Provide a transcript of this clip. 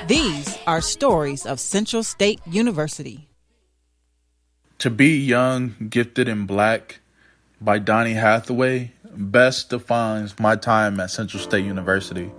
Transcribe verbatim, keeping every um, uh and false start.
These are stories of Central State University. To Be Young, Gifted, and Black by Donny Hathaway best defines my time at Central State University.